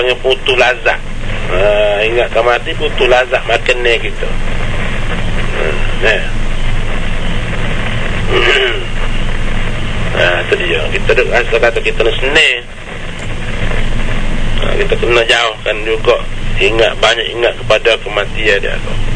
panggil putus lazat. Ingatkan mati putus lazat makan ni kita. Itu dia. Kita rasa kata kita nak senang. Kita kena jauhkan juga. Banyak ingat kepada kematian dia.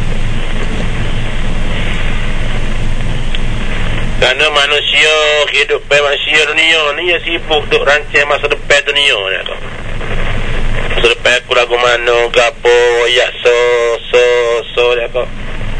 Kerana manusia, kehidupan manusia dunia ni ya sibuk duk rancang masa depan dunia dia. Masa depan aku lagu mana, gapo, ya so dia kok.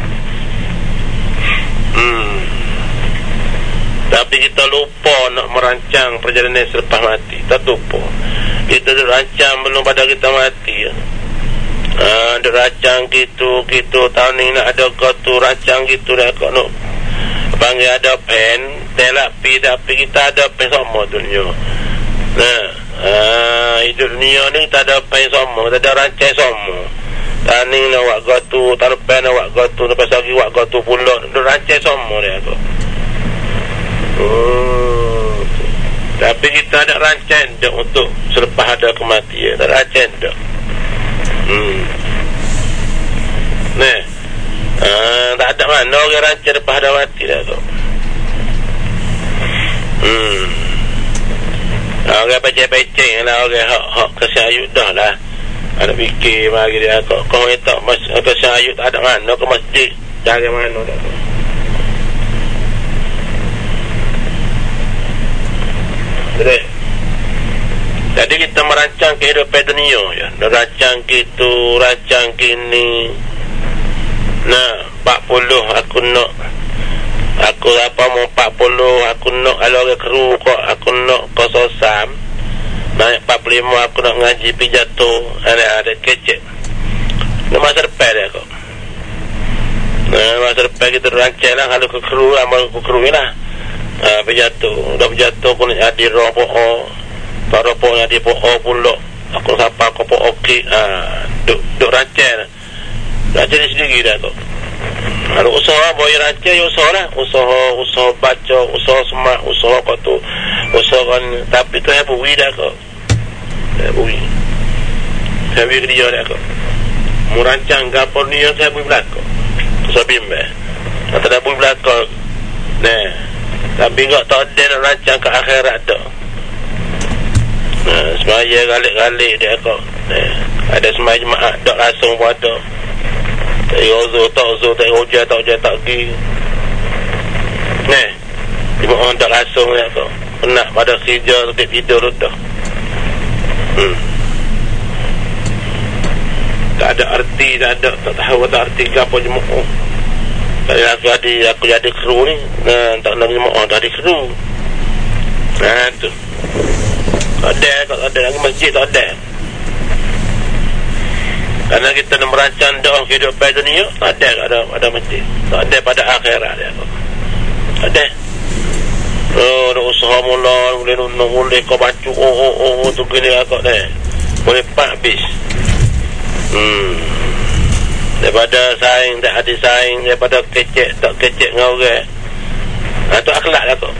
Tapi kita lupa nak merancang perjalanan selepas mati. Kita lupa. Kita duk rancang belum pada kita mati. Duk rancang gitu tahun ni nak ada kau tu rancang gitu dah kok nak panggil ada pen terapi tapi kita ada pen sama dunia. Hidup dunia ni tak ada pen sama, tak ada rancang sama. Tahun ni nak buat kau tu, tahun depan nak buat kau tu, lepas lagi buat kau tu pula, duk rancang sama dia kok. Tapi kita ada rancang dah untuk selepas ada kematian. Tak ada rancang dah. Tak ada mana orang rancang lepas ada mati dah tu. Orang pecah-pecah lah, orang hak kesian ayut dah lah. Ada fikir bagi dia kau tak kesian ayut tak ada mana ke masjid cari mana dah tu. Jadi kita merancang kehidupan dunia ya. Merancang gitu, rancang gini. 40 aku nak. Aku apa mau 40 aku nak kalau orang keru kok aku nak kososam. Naik 45 aku nak ngaji pidato. Ada kecek. Masa depan dia kok. Masa depan kita rancang lah kalau ke keru amal ke keru lah. Berjatuh. Dah berjatuh pun ada roh po'o. Para po'o ada po'o pula. Aku sapa aku po'o okey. Duk rancang. Rancang ni sendiri dah tu. Kalau usaha boleh rancang, ya usaha lah. Usaha baca, usaha semak, usaha kau tu. Usaha kan. Tapi tu yang bui dah kau. Bui. Saya bui kerja dah kau. Merancang gapur ni yang saya bui belakang. Usaha bimbang. Tak ada bui belakang. Tapi enggak tak ada nak rancang ke akhirat tu. Semaya galik-galik dia kok. Ada semaya jemaah tak langsung pun ada. Tak uzur, tak hujan, tak pergi. Jemaah tak langsung dia kok. Penat pada kerja, tak tidur dah. Tak ada arti, tak tahu tak arti apa jemaah. Aku jadi kru ni, tak nak jemaah dari kru. Tu. Tak ada lagi masjid tak ada. Karena kita nak merancang doa kehidupan dunia, tak ada masjid. Tak ada pada akhirat dia. Tak ada. Ada usaha mula, boleh kau baca tu gini agak ni. Boleh pak habis. Daripada saing tak ada saing, daripada kecek tak kecek dengan orang. Itu akhlak lah kok.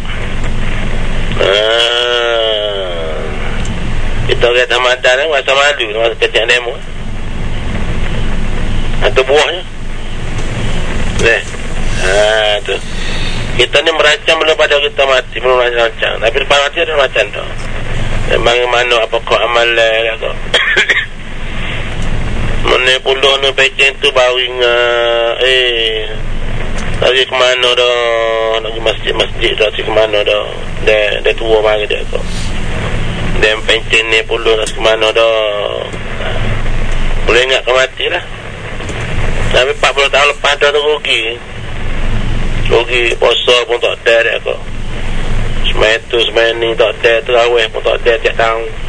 Kita orang Ramadan ni masa malu, masa kecek demo. Atau buahnya. Tu. Kita ni merancang belum pada kita mati, belum rancang. Tapi lepas mati ada macam tu. Memang mana apa kau amal lah kok. Mana puluh ni pecah tu baru ingat lagi ke mana dah. Nak pergi masjid dah, ke mana dah. Dia tua mari dia kok. Dia pencen ni puluh nak ke mana dah. Boleh ingat ke mati lah. Tapi 40 tahun lepas dah tu rugi. Puasa pun tak ada dia kok. Semai tu semai ni tak ada, terawih pun tak ada tiap tahun.